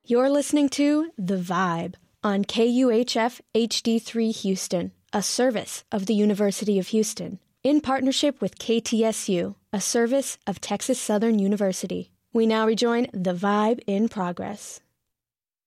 You're listening to The Vibe on KUHF HD3 Houston, a service of the University of Houston, in partnership with KTSU, a service of Texas Southern University. We now rejoin The Vibe in progress.